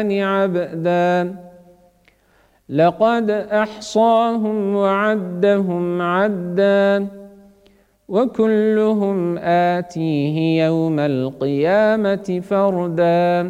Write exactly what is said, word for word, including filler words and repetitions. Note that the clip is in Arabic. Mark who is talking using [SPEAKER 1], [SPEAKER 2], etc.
[SPEAKER 1] عبدا لقد أحصاهم وعدهم عدا وكلهم آتيه يوم القيامة فردا